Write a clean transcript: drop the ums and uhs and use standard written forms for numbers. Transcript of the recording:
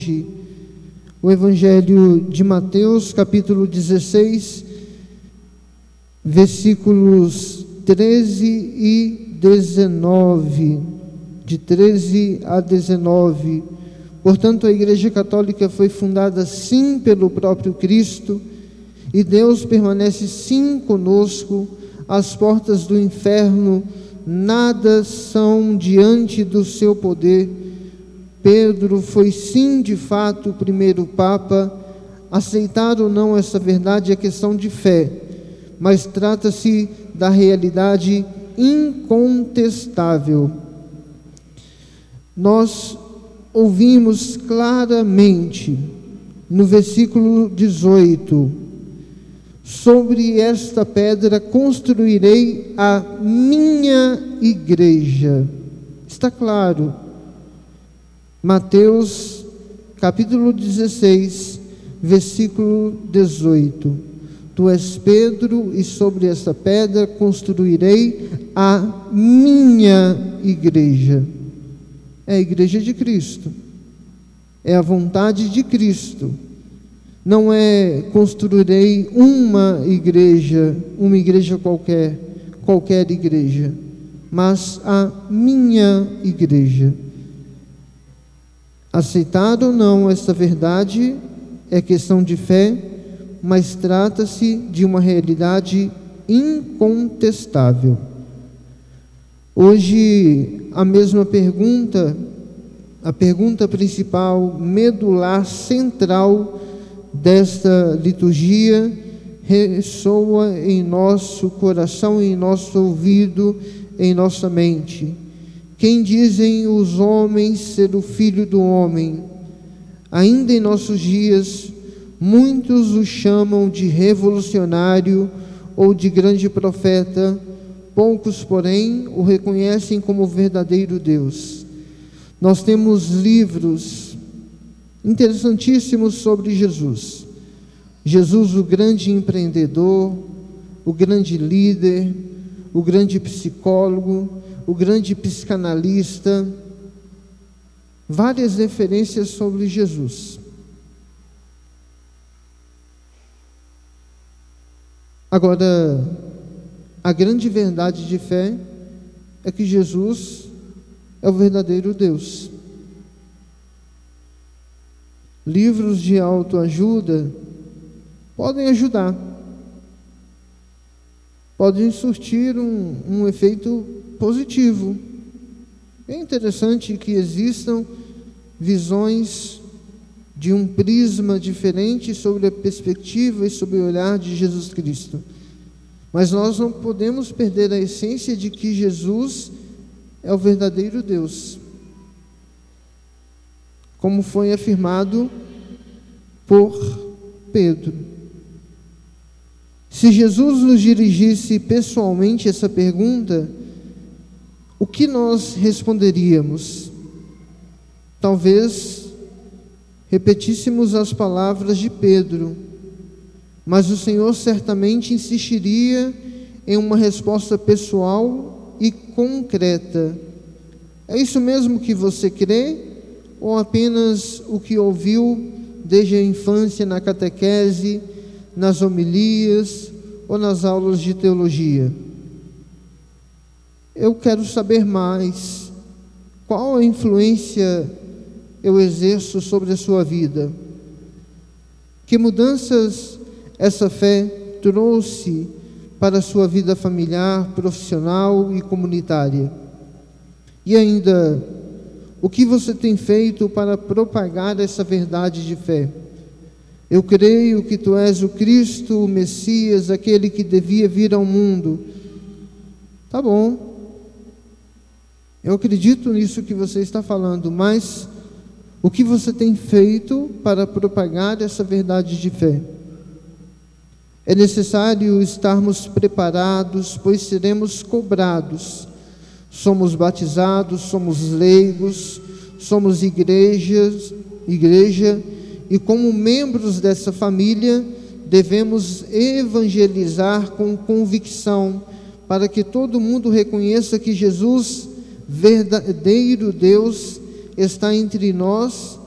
o Evangelho de Mateus, capítulo 16, versículos 13 e 19, de 13 a 19. Portanto, a Igreja Católica foi fundada sim pelo próprio Cristo, e Deus permanece sim conosco. As portas do inferno nada são diante do seu poder. Pedro foi sim, de fato, o primeiro Papa. Aceitar ou não essa verdade é questão de fé, mas trata-se da realidade incontestável. Nós ouvimos claramente no versículo 18: sobre esta pedra construirei a minha igreja. Está claro. Mateus, capítulo 16, versículo 18. Tu és Pedro, e sobre esta pedra construirei a minha igreja. É a igreja de Cristo. É a vontade de Cristo. Não é construirei uma igreja qualquer igreja, mas a minha igreja. Aceitar ou não essa verdade é questão de fé, mas trata-se de uma realidade incontestável. Hoje, a mesma pergunta, a pergunta principal, medular, central desta liturgia, ressoa em nosso coração, em nosso ouvido, em nossa mente. Quem dizem os homens ser o Filho do Homem? Ainda em nossos dias, muitos o chamam de revolucionário ou de grande profeta, poucos, porém, o reconhecem como verdadeiro Deus. Nós temos livros interessantíssimos sobre Jesus. Jesus, o grande empreendedor, o grande líder, o grande psicólogo, o grande psicanalista. Várias referências sobre Jesus. Agora, a grande verdade de fé é que Jesus é o verdadeiro Deus. Livros de autoajuda podem ajudar, podem surtir um efeito positivo. É interessante que existam visões de um prisma diferente sobre a perspectiva e sobre o olhar de Jesus Cristo. Mas nós não podemos perder a essência de que Jesus é o verdadeiro Deus, como foi afirmado por Pedro. Se Jesus nos dirigisse pessoalmente essa pergunta, o que nós responderíamos? Talvez repetíssemos as palavras de Pedro, mas o Senhor certamente insistiria em uma resposta pessoal e concreta. É isso mesmo que você crê? Ou apenas o que ouviu desde a infância na catequese, nas homilias ou nas aulas de teologia? Eu quero saber mais. Qual a influência eu exerço sobre a sua vida? Que mudanças essa fé trouxe para a sua vida familiar, profissional e comunitária? E ainda, o que você tem feito para propagar essa verdade de fé? Eu creio que tu és o Cristo, o Messias, aquele que devia vir ao mundo. Tá bom. Eu acredito nisso que você está falando, mas o que você tem feito para propagar essa verdade de fé? É necessário estarmos preparados, pois seremos cobrados. Somos batizados, somos leigos, somos igreja, e como membros dessa família, devemos evangelizar com convicção, para que todo mundo reconheça que Jesus, verdadeiro Deus, está entre nós